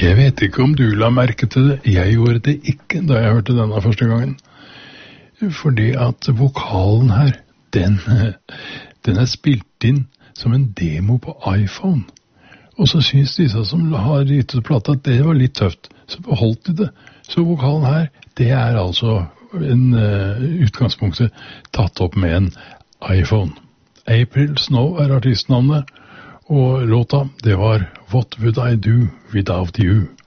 Jeg vet ikke om du la merke til det. Jeg gjorde det ikke da jeg hørte denne første gangen. Fordi at vokalen her, den er spilt inn som en demo på iPhone. Og så synes disse som har gitt ut plata at det var litt tøft. Så beholdt de det. Så vokalen her, det er altså en utgangspunktet tatt opp med en iPhone. April Snow er artistnavnet, og låta, det var What Would I Do Without You?